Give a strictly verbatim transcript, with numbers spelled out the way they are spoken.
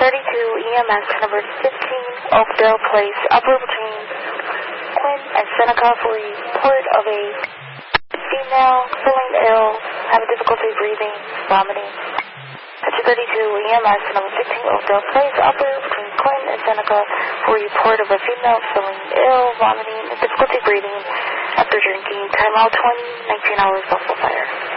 thirty-two E M S number fifteen, Oakdale Place, upper between Quinn and Seneca for report of a female feeling ill, having difficulty breathing, vomiting. At thirty-two E M S number fifteen, Oakdale Place, upper between Quinn and Seneca for report of a female feeling ill, vomiting, and difficulty breathing after drinking. Time out twenty, nineteen hours, Buffalo Fire.